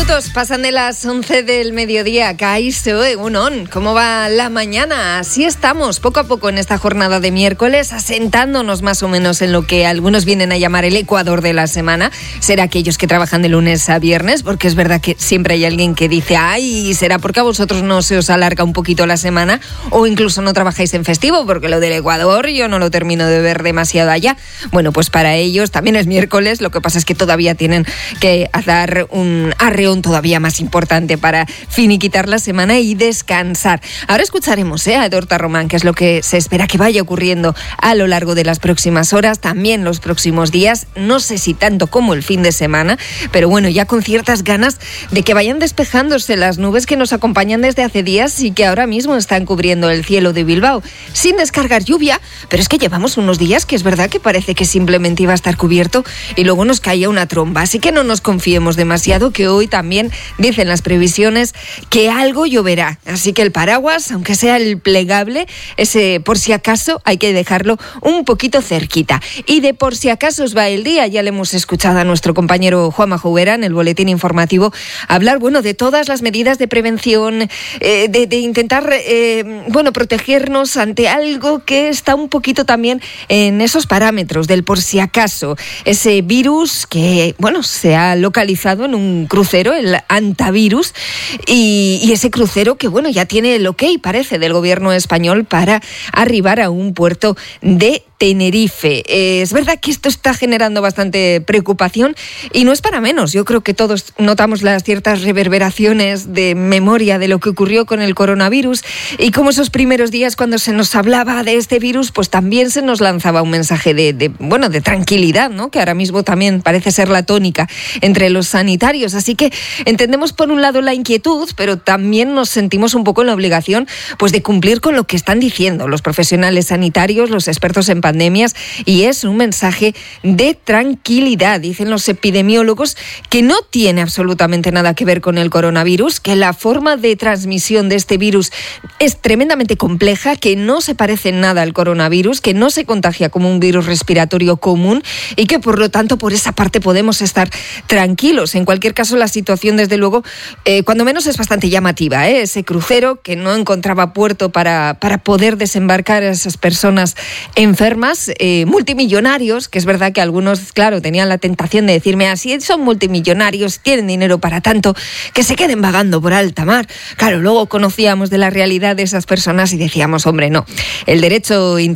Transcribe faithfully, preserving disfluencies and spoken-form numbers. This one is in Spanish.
minutos pasan de las once del mediodía. Kaixo, egunon. ¿Cómo va la mañana? Así estamos, poco a poco en esta jornada de miércoles, asentándonos más o menos en lo que algunos vienen a llamar el Ecuador de la semana. Será aquellos que trabajan de lunes a viernes, porque es verdad que siempre hay alguien que dice, ay, será porque a vosotros no se os alarga un poquito la semana, o incluso no trabajáis en festivo, porque lo del Ecuador yo no lo termino de ver demasiado allá. Bueno, pues para ellos también es miércoles, lo que pasa es que todavía tienen que dar un arreón todavía más importante para finiquitar la semana y descansar. Ahora escucharemos ¿eh? a Edorta Román, que es lo que se espera que vaya ocurriendo a lo largo de las próximas horas, también los próximos días, no sé si tanto como el fin de semana, pero bueno, ya con ciertas ganas de que vayan despejándose las nubes que nos acompañan desde hace días y que ahora mismo están cubriendo el cielo de Bilbao, sin descargar lluvia, pero es que llevamos unos días que es verdad que parece que simplemente iba a estar cubierto y luego nos caía una tromba, así que no nos confiemos demasiado, que hoy también dicen las previsiones que algo lloverá, así que el paraguas, aunque sea el plegable, ese por si acaso hay que dejarlo un poquito cerquita. Y de por si acaso os va el día, ya le hemos escuchado a nuestro compañero Juanma Joguera en el boletín informativo hablar, bueno, de todas las medidas de prevención, eh, de, de intentar, eh, bueno, protegernos ante algo que está un poquito también en esos parámetros del por si acaso, ese virus que, bueno, se ha localizado en un crucero, el Antavirus, y, y ese crucero que, bueno, ya tiene el ok, parece, del gobierno español para arribar a un puerto de Tenerife. Eh, es verdad que esto está generando bastante preocupación y no es para menos. Yo creo que todos notamos las ciertas reverberaciones de memoria de lo que ocurrió con el coronavirus y como esos primeros días cuando se nos hablaba de este virus, pues también se nos lanzaba un mensaje de, de bueno, de tranquilidad, ¿no? Que ahora mismo también parece ser la tónica entre los sanitarios. Así que entendemos por un lado la inquietud, pero también nos sentimos un poco en la obligación, pues, de cumplir con lo que están diciendo los profesionales sanitarios, los expertos en pandemia, pandemias, y es un mensaje de tranquilidad. Dicen los epidemiólogos que no tiene absolutamente nada que ver con el coronavirus, que la forma de transmisión de este virus es tremendamente compleja, que no se parece en nada al coronavirus, que no se contagia como un virus respiratorio común y que por lo tanto por esa parte podemos estar tranquilos. En cualquier caso, la situación desde luego, eh, cuando menos es bastante llamativa, ¿eh? Ese crucero que no encontraba puerto para, para poder desembarcar a esas personas enfermas, Eh, multimillonarios, que es verdad que algunos, claro, tenían la tentación de decirme así, son multimillonarios, tienen dinero para tanto, que se queden vagando por alta mar. Claro, luego conocíamos de la realidad de esas personas y decíamos, hombre, no, el derecho